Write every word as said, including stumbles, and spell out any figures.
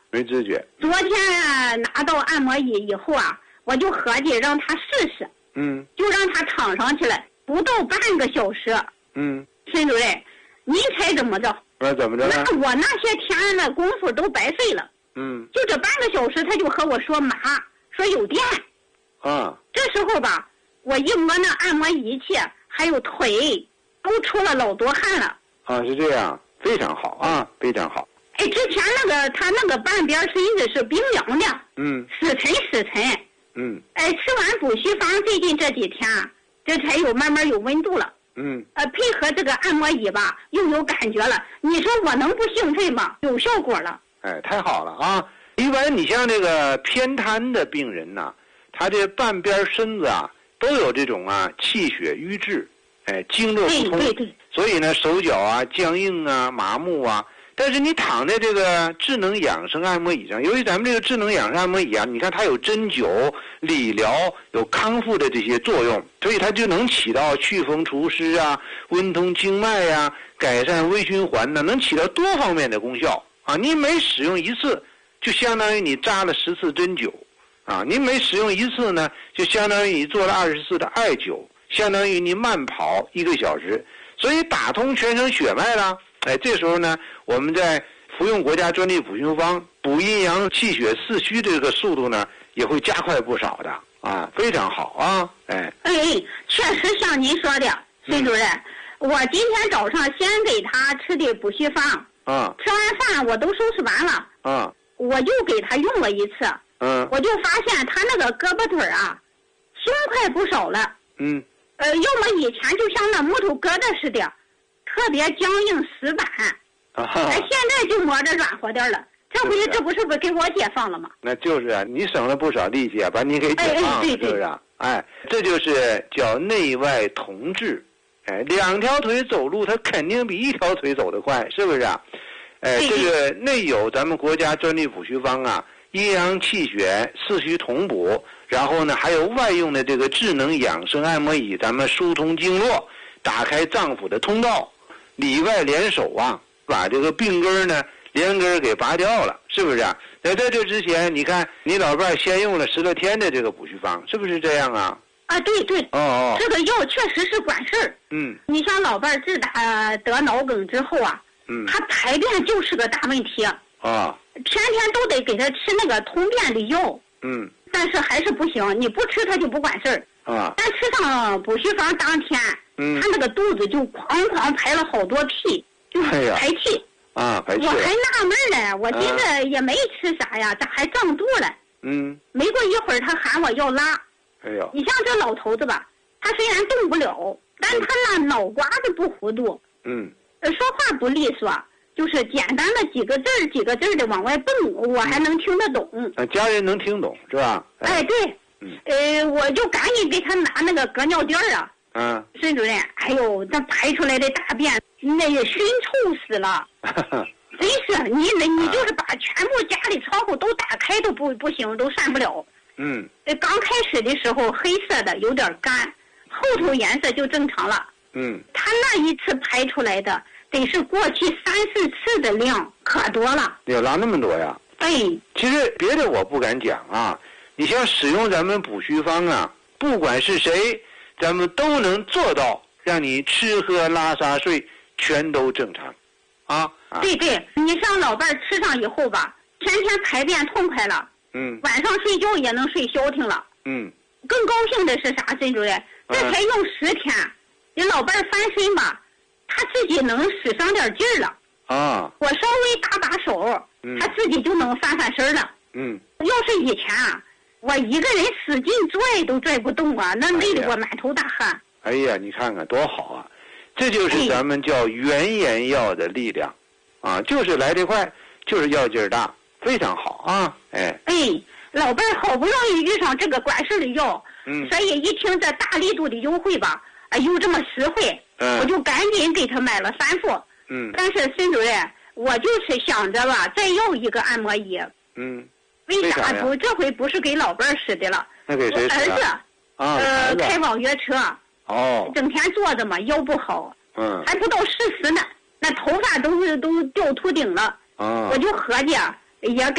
没知觉。 昨天啊拿到按摩椅以后啊，我就合计让他试试， 嗯， 就让他躺上去了，不到半个小时。 嗯， 孙主任，您猜怎么着？ 那怎么着呢？ 那我那些天的功夫都白费了。 嗯， 就这半个小时，他就和我说麻，说有电。 啊， 这时候吧，我一摸那按摩仪器，还有腿，都出了老多汗了。 啊，是这样，非常好啊，非常好。 哎，之前那个他那个半边身子是冰凉的， 嗯， 死沉死沉。 嗯， 哎，吃完补虚方，最近这几天啊，这才有慢慢有温度了。 嗯， 呃，配合这个按摩椅吧，又有感觉了。你说我能不兴奋吗？有效果了。 哎，太好了啊！一般你像这个偏瘫的病人呐、啊，他这半边身子啊都有这种啊气血瘀滞，哎，经络不通， 对对对， 所以呢手脚啊僵硬啊麻木啊。但是你躺在这个智能养生按摩椅上，由于咱们这个智能养生按摩椅啊，你看它有针灸、理疗、有康复的这些作用，所以它就能起到祛风除湿啊、温通经脉呀、啊、改善微循环呢，能起到多方面的功效啊。你每使用一次，就相当于你扎了十次针灸啊；你每使用一次呢，就相当于你做了二十次的艾灸，相当于你慢跑一个小时，所以打通全身血脉了。哎，这时候呢，我们在服用国家专利补虚方，补阴阳气血四虚这个速度呢，也会加快不少的啊，非常好啊，哎。 哎，确实像您说的，孙主任，嗯、我今天早上先给他吃的补虚方， 啊， 吃完饭我都收拾完了， 啊， 我就给他用了一次， 嗯， 我就发现他那个胳膊腿啊，轻快不少了， 嗯， 呃，要么以前就像那木头疙瘩似的。特别僵硬死板， 啊， 哎，现在就摸着软和点了。这回这不是不是给我解放了吗？ 那就是啊，你省了不少力气啊，把你给解放了， 哎哎对对是不是啊？哎，这就是叫内外同治。哎，两条腿走路，它肯定比一条腿走得快，是不是啊？哎，这个内有咱们国家专利补虚方啊，阴阳气血四虚同补，然后呢，还有外用的这个智能养生按摩椅，咱们疏通经络。打开脏腑的通道，里外联手啊，把这个病根呢连根给拔掉了，是不是啊？在在这之前，你看你老伴先用了十来天的这个补虚方，是不是这样啊？ 啊，对对， 哦哦， 这个药确实是管事儿。 嗯， 你像老伴自打得脑梗之后啊， 嗯， 他排便就是个大问题啊， 天天都得给他吃那个通便的药， 嗯， 但是还是不行，你不吃他就不管事儿啊。 但吃上补虚方当天。 嗯， 他那个肚子就哐哐排了好多屁，就排气、 哎、啊，排气。 我还纳闷呢，我寻思也没吃啥呀，咋还胀肚了？ 嗯。 没过一会儿，他喊我要拉。 哎呦。 你像这老头子吧，他虽然动不了，但他那脑瓜子不糊涂。 嗯。 呃，说话不利索，就是简单的几个字儿几个字儿的往外蹦，我还能听得懂。 啊，家人能听懂是吧？ 哎，哎对。 嗯。 呃，我就赶紧给他拿那个隔尿垫儿啊。 嗯， 孙主任，哎呦，这排出来的大便那也熏臭死了，真是你你你就是把全部家里窗户都打开都不不行，都散不了。 嗯， 刚开始的时候黑色的有点干，后头颜色就正常了。 嗯， 他那一次排出来的得是过去三四次的量，可多了。 有拉那么多呀？ 哎， 其实别的我不敢讲啊，你像使用咱们补虚方啊，不管是谁。咱们都能做到，让你吃喝拉撒睡全都正常，啊！ 对对，你像老伴儿吃上以后吧，天天排便痛快了， 嗯， 晚上睡觉也能睡消停了， 嗯。 更高兴的是啥，孙主任？这才用十天，你、嗯、老伴儿翻身吧，他自己能使上点劲儿了。 啊！ 我稍微打把手， 嗯、 他自己就能翻翻身了。 嗯。 要是以前啊。我一个人使劲拽都拽不动啊，那累得我满头大汗。 哎呀，你看看多好啊！这就是咱们叫原研药的力量，哎、啊，就是来得快，就是药劲儿大，非常好啊！哎哎，老伴儿好不容易遇上这个管事的药， 嗯， 所以一听这大力度的优惠吧，哎呦这么实惠， 嗯， 我就赶紧给他买了三副。 嗯， 但是孙主任，我就是想着吧，再要一个按摩椅。 嗯。 为啥不？这回不是给老伴儿使的了， 那给谁使儿子啊， 呃，开网约车， 哦， 整天坐着嘛，腰不好， 嗯， 还不到四十呢，那头发都是都掉秃顶了， 啊， 我就合计啊，也给。